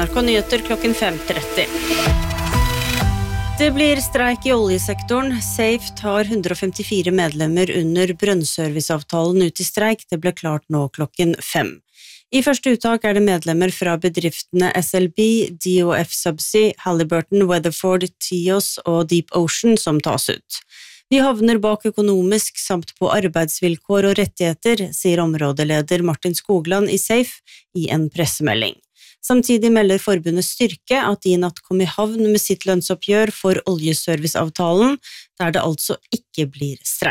NRK Nyheter klokken 5:30. Det blir streik i oljesektoren. Safe tar 154 medlemmer under brønnserviceavtalen ut i streik. Det ble klart nå klokken 5. I første uttak det medlemmer fra bedriftene SLB, DOF Subsea, Halliburton, Weatherford, Tios og Deep Ocean som tas ut. De havner bak økonomisk samt på arbeidsvilkår og rettigheter, sier områdeleder Martin Skogland i Safe i en pressemelding. Samtidig melder forbundet Styrke at de natt kom i havn med sitt lønnsoppgjør for oljeserviceavtalen, der det altså ikke blir streik.